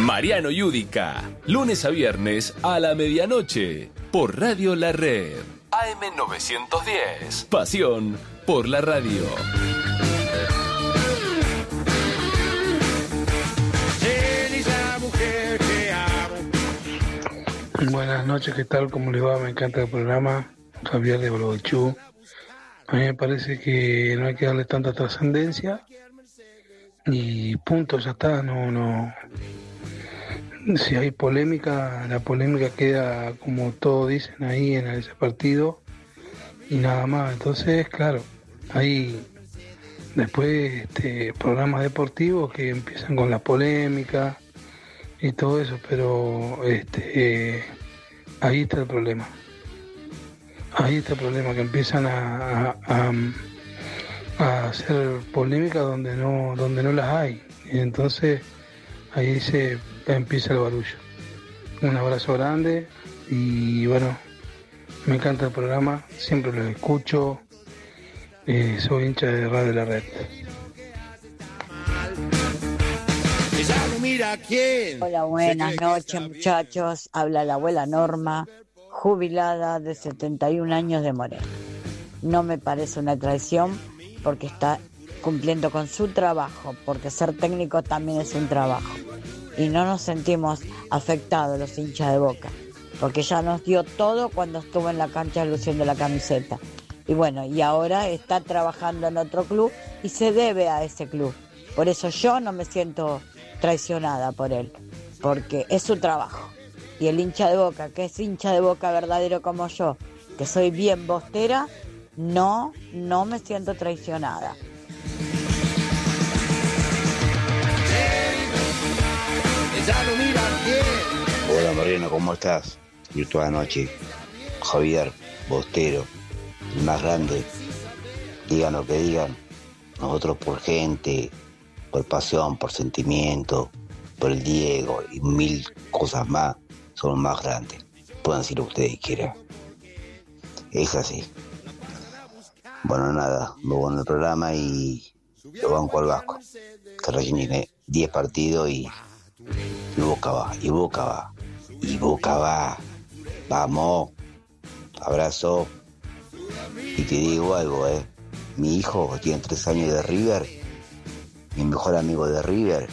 Mariano Yudica, lunes a viernes a la medianoche, por Radio La Red. AM910. Pasión por la radio. Buenas noches, ¿qué tal? ¿Cómo les va? Me encanta el programa. Javier de Bolochú. A mí me parece que no hay que darle tanta trascendencia y punto, ya está. No. Si hay polémica, la polémica queda como todos dicen ahí en ese partido y nada más. Entonces, claro, hay después programas deportivos que empiezan con la polémica y todo eso, pero ahí está el problema. Ahí está el problema, que empiezan a hacer polémica donde no las hay. Y entonces ahí se empieza el barullo. Un abrazo grande y bueno, me encanta el programa, siempre lo escucho, soy hincha de Radio La Red. Hola, buenas noches muchachos, habla la abuela Norma, jubilada de 71 años de Moreno. No me parece una traición porque está cumpliendo con su trabajo, porque ser técnico también es un trabajo. Y no nos sentimos afectados los hinchas de Boca, porque ya nos dio todo cuando estuvo en la cancha luciendo la camiseta. Y bueno, y ahora está trabajando en otro club y se debe a ese club. Por eso yo no me siento traicionada por él, porque es su trabajo. Y el hincha de Boca, que es hincha de Boca verdadero como yo, que soy bien bostera, no me siento traicionada. Hola Mariano, ¿cómo estás? Virtual noche. Javier, bostero, el más grande. Digan lo que digan. Nosotros por gente, por pasión, por sentimiento, por el Diego y mil cosas más, somos más grandes. Pueden decir lo que ustedes quieran. Es así. Bueno, nada, me voy en el programa y lo banco al Vasco. Que recién tiene 10 partidos y Boca va, y Boca va, y Boca va. Vamos, abrazo. Y te digo algo, mi hijo tiene 3 años de River, mi mejor amigo de River,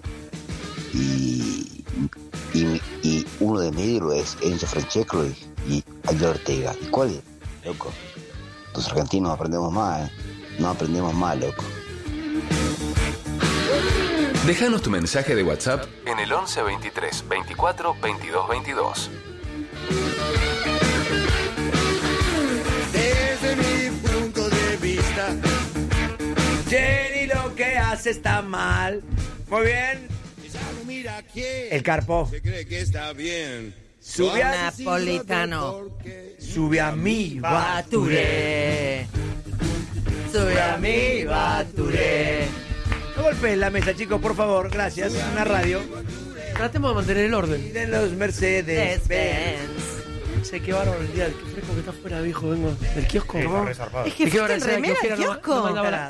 y uno de medio es Enzo Francesco y Aldo Ortega. ¿Y cuál es, loco? Los argentinos aprendemos más, no aprendemos más, loco. Déjanos tu mensaje de WhatsApp en el 11 23 24 22 22. Desde mi punto de vista, Jenny lo que hace está mal. Muy bien. El Carpo. Se cree que está bien. Sube a Napolitano. Sube a mi Baturé. Sube a mi Baturé. No golpeen la mesa, chicos, por favor. Gracias. Una radio. Tratemos de mantener el orden. De los Mercedes Benz. Sé qué bárbaro el día, qué fresco que está afuera, viejo. Vengo del kiosco. Es que fuiste en remera al kiosco. No mandaba la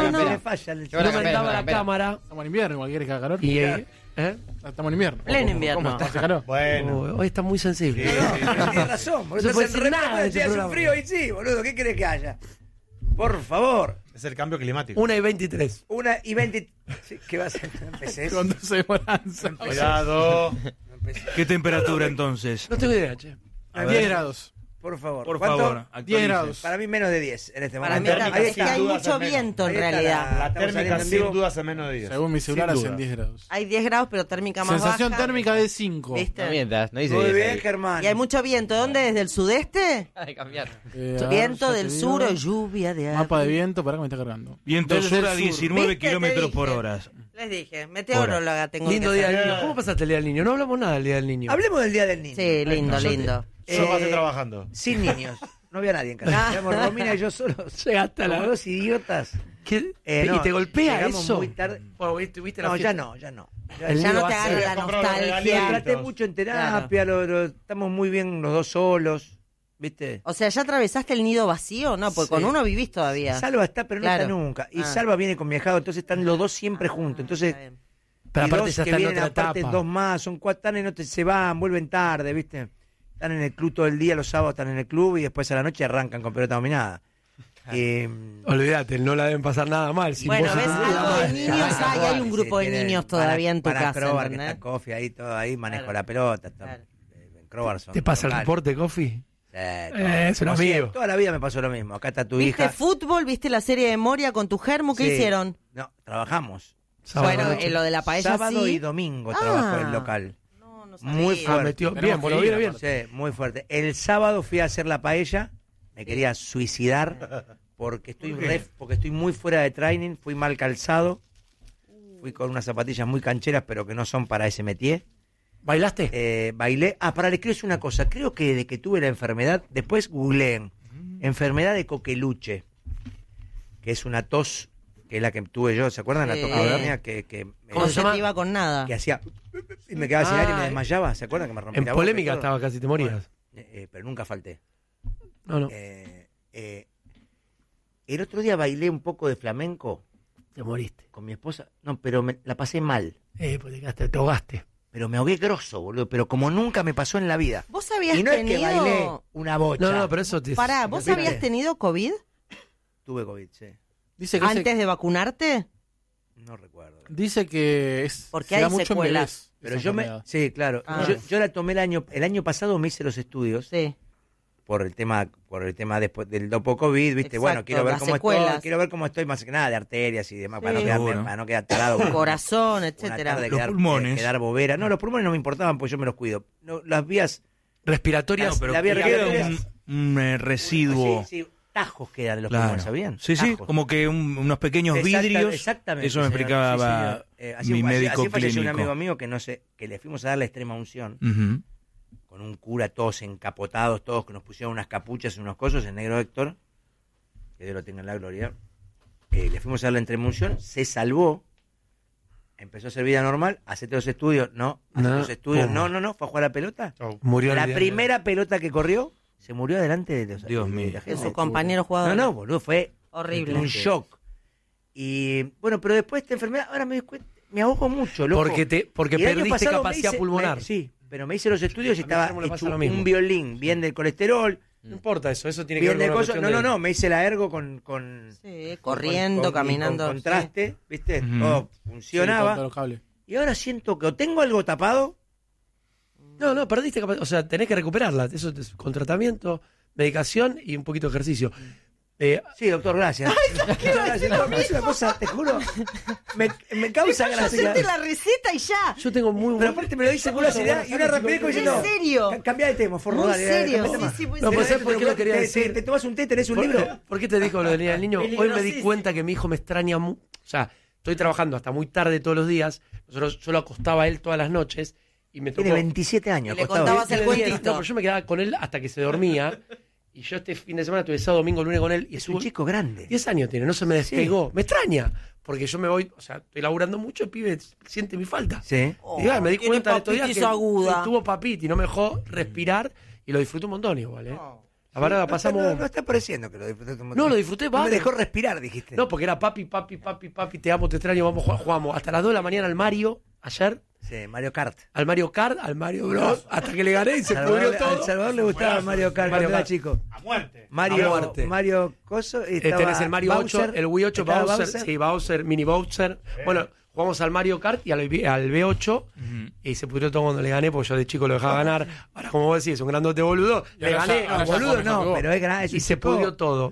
cámara. Estamos en invierno, igual quieres que haga calor. Estamos en invierno. Pleno invierno. ¿Hace calor? Bueno. Hoy está muy sensible. Tienes razón. No se puede decir nada de este hace programa. frío y sí, boludo. ¿Qué querés que haya? Por favor. Es el cambio climático. 1:23. 1:20. Sí, ¿qué va a ser? Empecé. Con 12 de bonanza. Cuidado. ¿Qué temperatura entonces? No tengo idea, che. 10 grados. Por favor. Por ¿Cuánto? favor. 10 grados. Para mí menos de 10 en este Para momento. mí también, es que hay mucho viento en realidad. La térmica sin dudas a menos de 10. Según mi celular Sin hacen duda. 10 grados. Hay 10 grados, pero térmica más Sensación baja. térmica de 5. ¿Viste? No mientas, no dice Muy 10 bien, ahí. Germán. Y hay mucho viento. ¿Dónde? ¿Desde el sudeste? Hay que cambiar. Viento del sur o lluvia de agua. Mapa de viento, para que me está cargando. Viento Desde sur el a 19 ¿Viste? kilómetros Te por dije. hora. Les dije, meteoróloga tengo Lindo que día ser. del niño. ¿Cómo pasaste el día del niño? No hablamos nada del día del niño. Hablemos del Día del Niño. Sí, lindo, lindo. Yo pasé trabajando. Sin niños. No había nadie en casa. Éramos Romina y yo solos. Llegaste a Como la... dos idiotas. ¿Qué? No, ¿Y te golpea llegamos eso? muy tarde. Bueno, ¿tuviste la No, fiesta? ya no, ya no. Ya no te agarra la Lo nostalgia. traté mucho en terapia, estamos muy bien los dos solos, ¿viste? O sea, ¿ya atravesaste el nido vacío? No, porque Sí. con uno vivís todavía. Salva está, pero no Claro. está nunca. Y Ah. Salva viene con mi ahijado, entonces están los dos siempre juntos. Entonces, Está bien. Pero y aparte dos ya que está en vienen otra aparte, etapa. 2 más, son 4, están en otro, se van, vuelven tarde, ¿viste? Están en el club todo el día, los sábados están en el club y después a la noche arrancan con pelota dominada. Olvídate, no la deben pasar nada mal. Si Bueno, vos ves, estás algo mal. de niños hay un grupo de niños todavía en tu casa, Crobar, que ¿entendés? está Coffee ahí, todo ahí, manejo la pelota. Crobar son ¿Te pasa el locales. reporte, Coffee? Es un Como amigo. siempre, toda la vida me pasó lo mismo. Acá está tu ¿Viste hija. fútbol? ¿Viste la serie de Moria con tu germu? ¿Qué Sí. hicieron? No, trabajamos. Bueno, lo de la paella Sábado sí. y domingo trabajo en el local. sabía. Muy fuerte. metió- bien, bueno, bien. Sí, muy fuerte. El sábado fui a hacer la paella. Me quería suicidar porque estoy muy fuera de training. Fui mal calzado. Fui con unas zapatillas muy cancheras, pero que no son para ese métier. ¿Bailaste? Bailé. Les quiero decir una cosa. Creo que desde que tuve la enfermedad, después googleen. Enfermedad de Coqueluche, que es una tos, que es la que tuve yo. ¿Se acuerdan? La tocodermia que ¿Cómo se iba con nada? que hacía y me quedaba sin aire y me desmayaba. ¿Se acuerdan que me rompí En la boca y polémica todo? estaba, casi te morías. Pero nunca falté. No. El otro día bailé un poco de flamenco. Te moriste. Con mi esposa. No, pero la pasé mal. Pues te ahogaste. Pero me ahogué grosso, boludo. Pero como nunca me pasó en la vida. ¿Vos habías Y no es tenido... que bailé una bocha. No, pero eso te... Pará, ¿vos habías tenido COVID? Tuve COVID, sí. Dice que ¿Antes de vacunarte? No recuerdo. Dice que Porque se da hay mucho en secuelas. bebés. Pero esa yo enfermedad. Sí, claro. Ah. Yo la tomé el año pasado, me hice los estudios. Sí. Por el tema después del dopo COVID, ¿viste? Exacto, Bueno, quiero ver las cómo secuelas. estoy, quiero ver cómo estoy más que nada de arterias y demás, Sí. para no quedar tarado. Corazón, Una etcétera. tarde Los pulmones. quedar bobera. No, los pulmones no me importaban porque yo me los cuido. No, las vías respiratorias. No, pero la vía queda respiratoria. un residuo. Sí, tajos quedan de los Claro. pulmones, ¿sabían? Sí, sí, Tajos. como que unos pequeños vidrios. Exactamente. Eso me señor. explicaba Sí, señor. mi médico así falleció clínico. un amigo mío que le fuimos a dar la extrema unción. Ujú. Con un cura, todos encapotados, todos que nos pusieron unas capuchas y unos cosos, el negro Héctor, que Dios lo tenga en la gloria. Le fuimos a dar la entremunción, se salvó, empezó a hacer vida normal, hacete los estudios, no, fue a jugar a la pelota. Murió La el día- primera pelota que corrió, se murió delante de los Dios mío. de la De gente. su compañero jugador. No, boludo, fue Horrible. un shock. Y bueno, pero después de esta enfermedad, ahora me di cuenta, me ahogo mucho, loco. Porque Y el año perdiste pasado me capacidad hice- pulmonar. sí, pero me hice los estudios y A mi estaba enfermo le pasa hecho lo mismo. un violín, bien del colesterol, No importa eso tiene que bien ver de con una cosas. cuestión No, de- me hice la ergo con Sí, corriendo, caminando. con contraste, ¿viste? Ujú. Todo Sí, funcionaba. con todos los cables. Y ahora siento que o tengo algo tapado. No, perdiste capacidad. O sea, tenés que recuperarla. Eso es con tratamiento, medicación y un poquito de ejercicio. Sí, doctor, gracias. Muchas gracias. No, es una cosa, te juro, me causa gracia. Hacete la receta y ya. Yo tengo muy Pero aparte me lo dice con una seriedad y una rapidez como diciendo, ¿En serio? Cambia de tema, forro, Muy dale, serio. cambia de tema. Sí, muy No, serio. pues ¿sabes por qué lo quería Te- decir? Te tomas un té, tenés un libro. ¿Por qué te digo lo del día del niño? Hoy me di cuenta que mi hijo me extraña mucho. O sea, estoy trabajando hasta muy tarde todos los días. Yo lo acostaba a él todas las noches y me tocó. Tiene 27 años. Y le acostado. contabas el Tiene 10. cuentito. No, pero yo me quedaba con él hasta que se dormía. Y yo este fin de semana tuve sábado, domingo, lunes con él. Y Es un chico grande. 10 años tiene, no se me despegó. Me extraña. Porque yo me voy, o sea, estoy laburando mucho, el pibe siente mi falta. Sí. Y me di tiene cuenta de estos días papitis que aguda. tuvo papiti, no me dejó respirar y lo disfruté un montón igual, ¿eh? La verdad la pasamos... No está pareciendo que lo disfruté. No, lo disfruté, No me bárbaro. dejó respirar, dijiste. No, porque era papi, te amo, te extraño, vamos, jugamos. Hasta las 2 de la mañana al Mario, ayer, Sí, Mario Kart. al Mario Kart, al Mario Bros, hasta que le gané y se pudrió todo. Al Salvador le gustaba Mario Kart cuando era chico. A muerte. Mario Coso. Y estaba Tenés el Mario Bowser, 8, el Wii 8, estaba Bowser, sí, Bowser, mini Bowser. Bueno, jugamos al Mario Kart y al B8 y se pudrió todo cuando le gané, porque yo de chico lo dejaba ganar. Ahora, como vos decís, es un grandote boludo, Y le ahora gané, ya- ahora ya Boludo come no, mejor. pero es grande. Es y un se chico pudrió todo.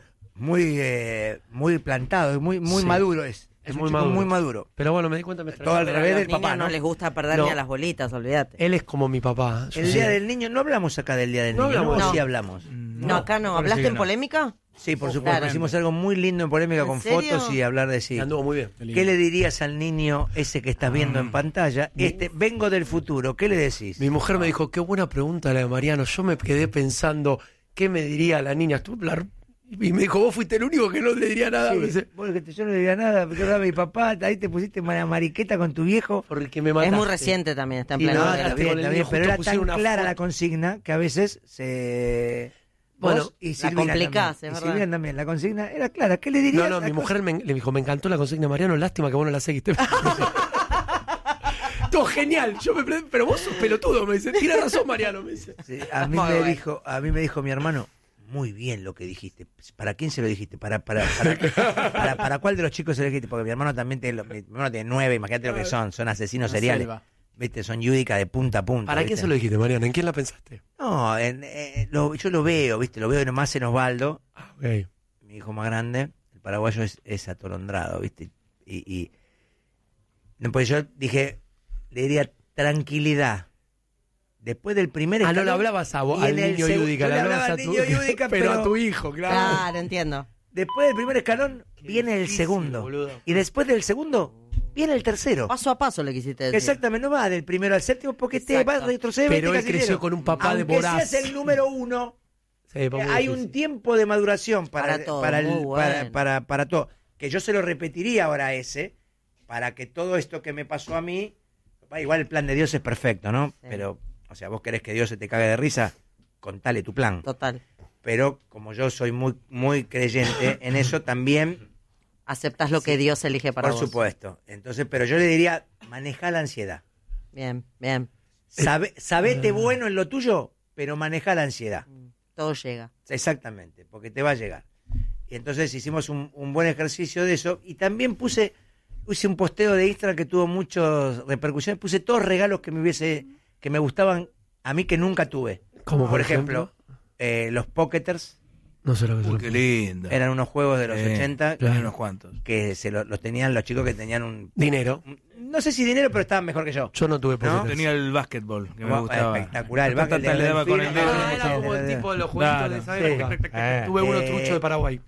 muy plantado, muy Sí. maduro es. Es un muy chico maduro. muy maduro. Pero bueno, me di cuenta, me Todo al extrañaba. revés A del los niños papá, no ¿no? les gusta perder No. ni a las bolitas, olvídate. Él es como mi papá. Yo El sé. Día del Niño, no hablamos acá del Día del No Niño, hablamos. ¿no? No. Sí hablamos. No, acá no. parece ¿Hablaste que en no. polémica? Sí, por Oh, supuesto. claro. Hicimos algo muy lindo en polémica ¿En con serio? fotos y hablar de sí. Y anduvo muy bien. ¿Qué le dirías al niño ese que estás viendo en pantalla? Vengo del futuro, ¿qué le decís? Mi mujer me dijo, qué buena pregunta la de Mariano. Yo me quedé pensando, ¿qué me diría la niña? Y me dijo, vos fuiste el único que no le diría nada. Sí, Me dice, vos que yo no le diría nada, porque ahora mi papá, ahí te pusiste mariqueta con tu viejo. porque me Es mataste. muy reciente también, está en Y pleno. no, de- está bien, pero justo era tan pusieron una clara foto. la consigna que a veces se... Bueno, vos y la Silvina complicás, también. es Y verdad. Silvina también, la consigna era clara. ¿Qué le dirías? No, mi mujer le dijo, me encantó la consigna de Mariano, lástima que vos no la seguiste. Todo genial. Pero vos sos pelotudo, me dice. Tienes razón, Mariano, me dice. Sí, a mí me dijo mi hermano, muy bien lo que dijiste. ¿Para quién se lo dijiste? ¿Para cuál de los chicos se lo dijiste? Porque mi hermano también mi hermano tiene 9, imagínate lo que son asesinos seriales. Selva. ¿Viste? Son Yudica de punta a punta. ¿Para ¿viste? quién se lo dijiste, Mariano? ¿En quién la pensaste? No, yo lo veo, ¿viste? Lo veo nomás en Osvaldo, Okay. mi hijo más grande. El paraguayo es atolondrado, ¿viste? Y pues yo dije, le diría tranquilidad. Después del primer no le hablabas al niño Yudica, le hablabas al niño Yudica, pero a tu hijo, claro. Claro, entiendo. Después del primer escalón viene el segundo. Boludo. Y después del segundo viene el tercero. Paso a paso le quisiste decir. Exactamente, no va del primero al séptimo porque te va a retroceder. Pero él 20 creció casilleros. con un papá Aunque de voraz. seas el número 1, Sí, hay un tiempo de maduración Para todo, muy bueno. para todo. Que yo se lo repetiría ahora a ese, para que todo esto que me pasó a mí, igual el plan de Dios es perfecto, ¿no? Sí. Pero, o sea, vos querés que Dios se te cague de risa, contale tu plan. Total. Pero como yo soy muy, muy creyente en eso, también... Aceptás lo que Dios elige para vos. Por supuesto. Entonces, pero yo le diría, maneja la ansiedad. Bien, bien. Sabete bueno en lo tuyo, pero maneja la ansiedad. Todo llega. Exactamente, porque te va a llegar. Y entonces hicimos un buen ejercicio de eso. Y también puse un posteo de Instagram que tuvo muchas repercusiones. Puse todos regalos que me gustaban a mí que nunca tuve. Como por ejemplo, los Pocketers. No sé lo que Qué lindo. Eran unos juegos de los 80. Claro. Unos cuantos. Que los tenían los chicos que tenían un... Dinero. No sé si dinero, pero estaban mejor que yo. Yo no tuve Pocketers. Tenía el básquetbol, que me gustaba. Espectacular. El básquet Le daba con el dedo. Era como el tipo de los jueguitos de esa época. Sí. Tuve uno trucho de Paraguay.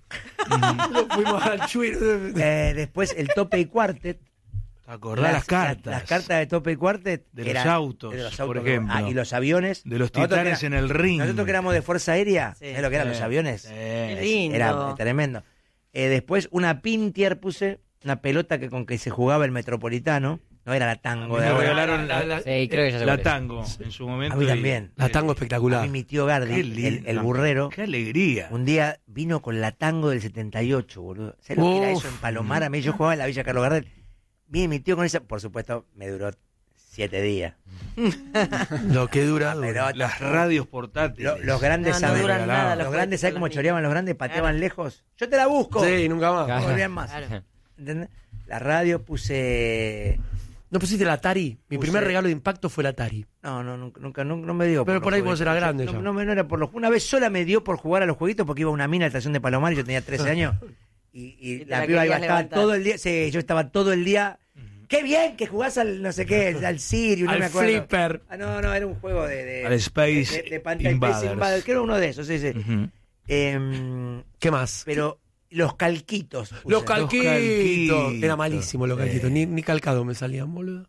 Lo fuimos al chuiro. Después el Tope y Quartet. ¿Te acordás las cartas? Las cartas de Tope y Quartet. De los autos, por ejemplo. Y los aviones. De los titanes en el ring. Nosotros que éramos de Fuerza Aérea, Sí. ¿sabés lo que eran los aviones? Qué lindo. Era tremendo. Después una Pintier puse, una pelota con que se jugaba el Metropolitano. No era la Tango de Me ahora. regalaron Sí, creo que ya sé la cuál es. Tango en su momento. A mí también. La Tango A espectacular. mí mi tío Qué Gardi, lindo. el burrero, Qué alegría. un día vino con la Tango del 78, boludo. ¿Sabés lo que era Uf. eso en Palomar? A mí yo jugaba en la Villa Carlos Gardel. Viene mi tío con esa, por supuesto, me duró 7 días. Lo que dura. Pero Las radios portátiles. los grandes No saben. duran nada Los los grandes, ¿sabes juegos cómo de los choreaban los grandes? Pateaban lejos. Yo te la busco. Sí, nunca más. No volvían más. Claro. ¿Entendés? La radio puse... ¿No pusiste el Atari? Mi Puse- primer regalo de impacto fue el Atari. No, nunca me dio. Pero por ahí los vos eras jueguitos. grande No, ya. no era por los... Una vez sola me dio por jugar a los jueguitos porque iba a una mina a la estación de Palomar y yo tenía 13 años. Y te la la piba iba a querías estar levantar. todo el día... Sí, yo estaba todo el día... ¡Qué bien que jugás al no sé qué! Al Sirius, no Al me acuerdo. Flipper. No, era un juego de Al Space de pantalla. Invaders. Space Invaders, que era uno de esos, sí. Ujú. ¿Qué más? Pero los calquitos. puse. Los calquitos. calquitos. Era malísimo los calquitos. Ni calcado me salían, boludo.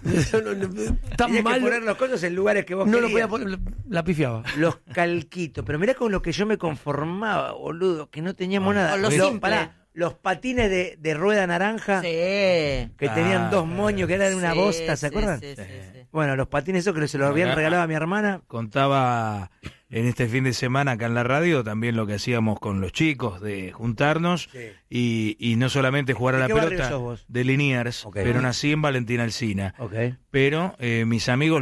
Tan Tenías que mal. poner los cosas en lugares que vos No lo querías. podía poner. La pifiaba. Los calquitos. Pero mirá con lo que yo me conformaba, boludo, que no teníamos nada. Con lo Pero, simple. los patines de rueda naranja Sí. que tenían 2 moños, que eran una Sí, bosta, ¿se sí, acuerdan? sí, sí. Bueno, los patines esos que se los habían regalado a mi hermana. Contaba en este fin de semana acá en la radio también lo que hacíamos con los chicos, de juntarnos y no solamente jugar a ¿De la qué barrio pelota sos vos? de Liniers, Ok. pero nací en Valentín Alsina. Ok. Pero mis amigos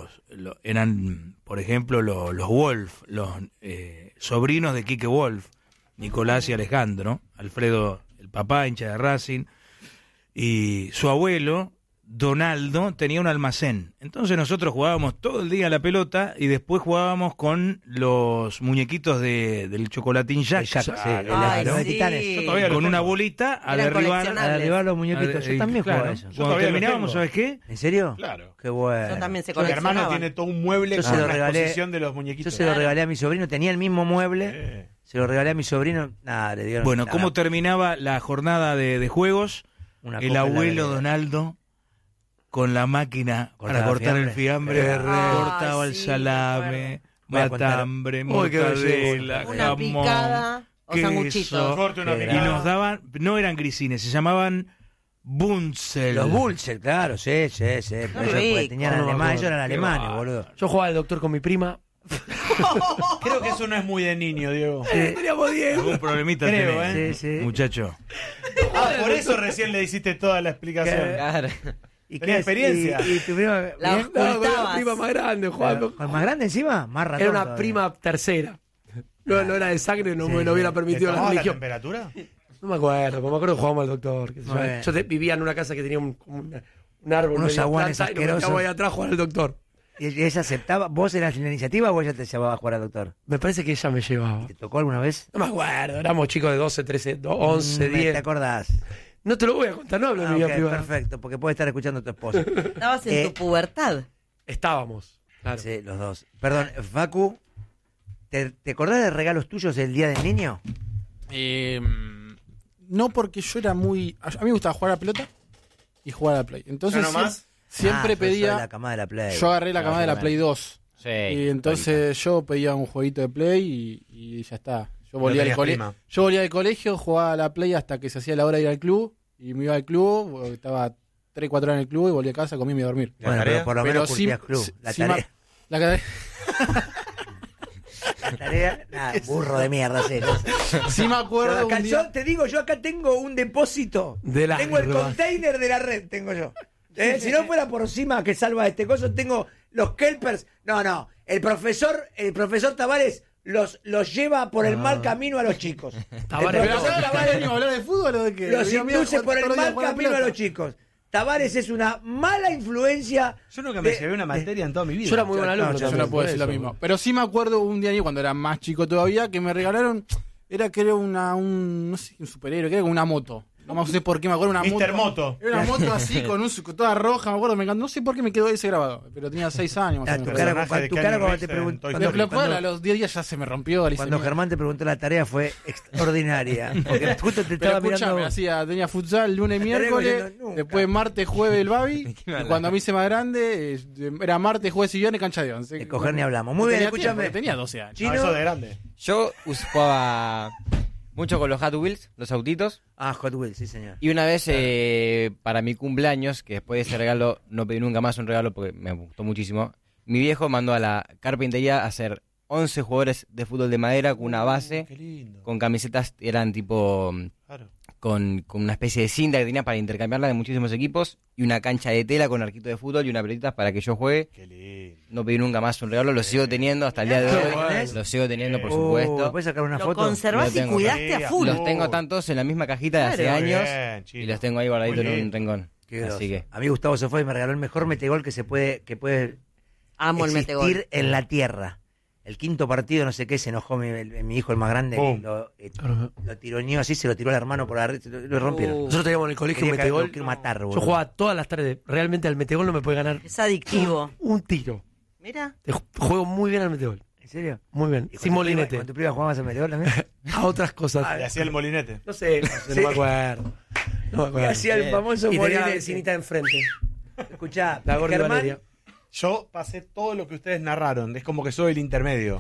eran, por ejemplo, los Wolf, los sobrinos de Quique Wolf, Nicolás y Alejandro, Alfredo, el papá, hincha de Racing, y su abuelo, Donaldo, tenía un almacén. Entonces nosotros jugábamos todo el día a la pelota y después jugábamos con los muñequitos del chocolatín Jack. Ay, los de sí. Titanes. Con una bolita a Eran derribar. coleccionables. A derribar los muñequitos. Yo también claro, jugaba eso. Cuando todavía lo terminábamos, tengo. ¿sabes qué? ¿En serio? Claro. Qué bueno. Yo también se Mi hermano coleccionaban. tiene todo un mueble Yo con se lo la regalé- exposición de los Yo muñequitos. se lo regalé a mi sobrino, tenía el mismo mueble, se lo regalé a mi sobrino, nada, le dieron... Bueno, nada, ¿cómo terminaba la jornada de juegos? una El copa en la abuelo vereda. Donaldo con la máquina Cortaba para cortar el fiambre, fiambre. cortaba el sí, salame, Voy a contar. matambre, Uy, qué mortadela, belleza. Una jamón, picada o queso, sanguchitos. Corte una Qué y picada. nos daban, no eran grisines, se llamaban Bunzel. Los Bulser, claro, sí. Pero ellos, pues, rico. tenían No me alemán, acuerdo. ellos eran Qué alemanes, bárbaro. boludo. Yo jugaba al doctor con mi prima. Creo que eso no es muy de niño, Diego. Teníamos 10. Algún problemita Creo, tenés, Sí, sí. muchacho. Por eso recién le hiciste toda la explicación. Claro. ¿Y Tenía experiencia. ¿Y tu prima? La bien? No, con la ocultabas. prima más grande, jugando. ¿Con más grande encima? Más ratón Era una todavía. prima tercera. No era de sangre, no me lo hubiera permitido la ¿Tomaba la religión. temperatura? No me acuerdo, que jugábamos al doctor. qué sé yo. Bueno. Yo vivía en una casa que tenía un árbol. Unos medio aguanes planta y nos asquerosos. metíamos ahí atrás a jugar al doctor. ¿Y ella aceptaba? ¿Vos eras la iniciativa o ella te llevaba a jugar al doctor? Me parece que ella me llevaba. ¿Te tocó alguna vez? No me acuerdo, éramos chicos de 12, 13, 11, 10. ¿Te acordás? No te lo voy a contar, no hablo de mi vida Ok, privada. perfecto, porque puede estar escuchando tu esposo. Estabas en tu pubertad. Estábamos, claro. Sí, los dos. Perdón, Facu, ¿te acordás de regalos tuyos del Día del Niño? No, porque yo era muy... A mí me gustaba jugar a la pelota y jugar a la Play. Entonces ¿No nomás? siempre yo pedía... soy la cama de la Play. Yo agarré la camada de la Play 2. Sí. Y entonces yo pedía un jueguito de Play y ya está. Yo volvía, tenías prima. yo volvía del colegio, jugaba a la Play hasta que se hacía la hora de ir al club. Y me iba al club, estaba 3, 4 horas en el club y volvía a casa, comía y me iba a dormir. Bueno, pero por lo menos curtías club. La tarea. La tarea, nada, burro de mierda, sí. Sí me acuerdo Yo acá, un día- yo te digo, yo acá tengo un depósito. Tengo el container de la red, tengo yo. Si no fuera por Sima que salva este coso, tengo los kelpers. No, el profesor Tavares los lleva por el mal camino a los chicos. Tavares, El profesor Tavares ¿venimos a hablar de fútbol o de qué? los Digo, mira, induce jugar por el todos los días mal jugar a la camino a pelota. los chicos. Tavares es una mala influencia. Yo nunca me llevé una materia en toda mi vida. Yo era muy buen alumno. Yo no puedo decir lo mismo. Pero sí me acuerdo un día cuando era más chico todavía que me regalaron, creo no sé, un superhéroe, que era como una moto. No sé por qué me acuerdo una Mr. moto. Moto. Era una moto así con toda roja, me acuerdo, me encantó. No sé por qué me quedó ese grabado, pero tenía 6 años. más o Tu menos. cara, personaje de tu Keanu cara cuando Reeves te en preguntó. Toy Pero Story. después, a los 10 días ya se me rompió. le hice Cuando mierda. Germán te preguntó la tarea fue extraordinaria. Porque justo te Pero estaba escúchame, mirando. tenía futsal lunes, Estaría miércoles, cogiendo nunca. después martes, jueves el Babi, y cuando me hice más grande, era martes, jueves y viernes cancha de 11. De coger ni hablamos. Muy bien, escúchame. Tenía 12 años. No, Chino. eso de grande. Yo jugaba mucho con los Hot Wheels, los autitos. Ah, Hot Wheels, sí, señor. Y una vez para mi cumpleaños, que después de ese regalo no pedí nunca más un regalo porque me gustó muchísimo, mi viejo mandó a la carpintería a hacer 11 jugadores de fútbol de madera con una base, Qué lindo. con camisetas, eran tipo Claro. con una especie de cinta que tenía para intercambiarla de muchísimos equipos y una cancha de tela con arquito de fútbol y una pelotita para que yo juegue. Qué lindo. No pedí nunca más un regalo, lo sigo teniendo hasta el día de Qué hoy. bueno. Lo sigo teniendo, por ¿Me supuesto. puedes sacar una Lo foto? conservás Lo y tengo. cuidaste a full. Los tengo tantos en la misma cajita de hace Claro. años Bien, chino. y los tengo ahí guardaditos Muy en un lindo. rincón. Qué groso. Así que A mí Gustavo se fue y me regaló el mejor metegol que puede Amo el existir metegol. en la tierra. El quinto partido, no sé qué, se enojó mi hijo, el más grande, Pum. lo tironeó así, se lo tiró al hermano por arriba, lo rompieron. Nosotros teníamos en el colegio un Quería metegol. lo quiero matar, boludo. Yo jugaba todas las tardes. Realmente al metegol no me puede ganar Es adictivo. un tiro. Mira. Juego muy bien al metegol. ¿En serio? Muy bien. ¿Y con Sin tu prima- molinete. ¿Con tu prima jugabas al metegol también? A otras cosas. Le hacía el molinete. No sé, no me acuerdo. No me acuerdo. Hacía el famoso Y tenía la molinete. vecinita enfrente. Escuchá, La gorda Germán, Valeria. Yo pasé todo lo que ustedes narraron. Es como que soy el intermedio.